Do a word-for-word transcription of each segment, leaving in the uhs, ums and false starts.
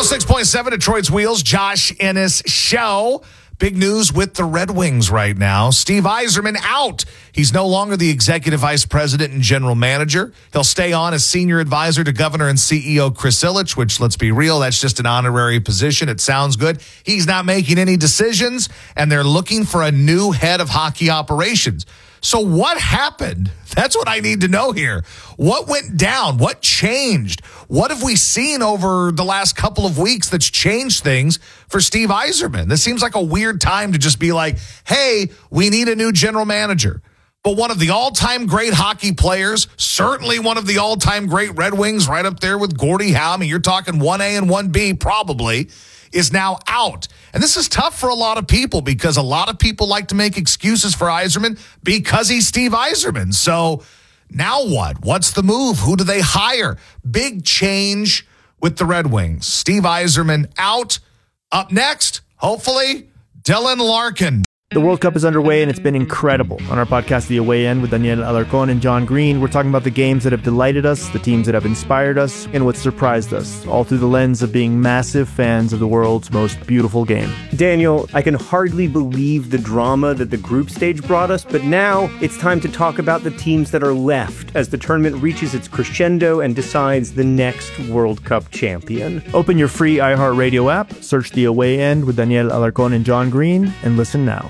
six point seven, Detroit's Wheels, Josh Ennis Show. Big news with the Red Wings right now. Steve Yzerman out. He's no longer the executive vice president and general manager. He'll stay on as senior advisor to governor and C E O Chris Ilitch, which, let's be real, that's just an honorary position. It sounds good. He's not making any decisions, and they're looking for a new head of hockey operations. So what happened? That's what I need to know here. What went down? What changed? What have we seen over the last couple of weeks that's changed things for Steve Yzerman? This seems like a weird time to just be like, hey, we need a new general manager. But one of the all-time great hockey players, certainly one of the all-time great Red Wings, right up there with Gordie Howe. I mean, you're talking one A and one B probably, is now out. And this is tough for a lot of people because a lot of people like to make excuses for Yzerman because he's Steve Yzerman. So now what? What's the move? Who do they hire? Big change with the Red Wings. Steve Yzerman out. Up next, hopefully, Dylan Larkin. The World Cup is underway, and it's been incredible. On our podcast, The Away End, with Daniel Alarcón and John Green, we're talking about the games that have delighted us, the teams that have inspired us, and what surprised us, all through the lens of being massive fans of the world's most beautiful game. Daniel, I can hardly believe the drama that the group stage brought us, but now it's time to talk about the teams that are left as the tournament reaches its crescendo and decides the next World Cup champion. Open your free iHeartRadio app, search The Away End with Daniel Alarcón and John Green, and listen now.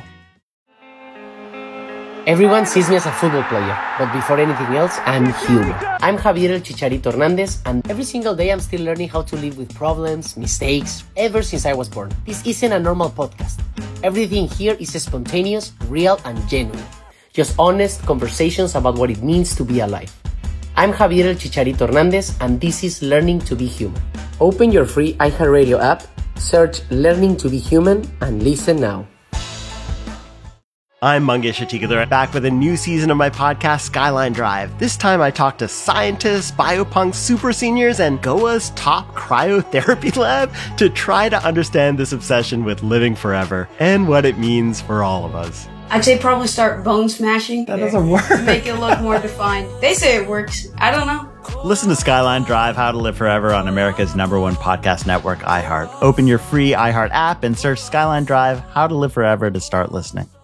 Everyone sees me as a football player, but before anything else, I'm human. I'm Javier El Chicharito Hernandez, and every single day I'm still learning how to live with problems, mistakes, ever since I was born. This isn't a normal podcast. Everything here is spontaneous, real, and genuine. Just honest conversations about what it means to be alive. I'm Javier El Chicharito Hernandez, and this is Learning to be Human. Open your free iHeartRadio app, search Learning to be Human, and listen now. I'm Mangesh Hattikudur, back with a new season of my podcast, Skyline Drive. This time I talk to scientists, biopunks, super seniors, and Goa's top cryotherapy lab to try to understand this obsession with living forever and what it means for all of us. I'd say probably start bone smashing. That doesn't work. Make it look more defined. They say it works. I don't know. Listen to Skyline Drive, How to Live Forever on America's number one podcast network, iHeart. Open your free iHeart app and search Skyline Drive, How to Live Forever to start listening.